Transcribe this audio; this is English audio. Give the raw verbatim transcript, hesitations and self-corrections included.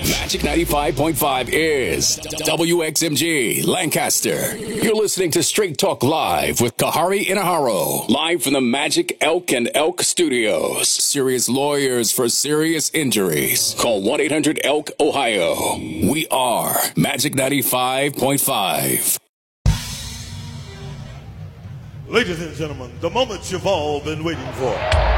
Magic ninety-five point five is W X M G Lancaster. You're listening to Straight Talk Live with Kahari Inaharo. Live from the Magic Elk and Elk Studios. Serious lawyers for serious injuries. Call one eight hundred elk ohio. We are Magic ninety-five point five. Ladies and gentlemen, the moment you've all been waiting for.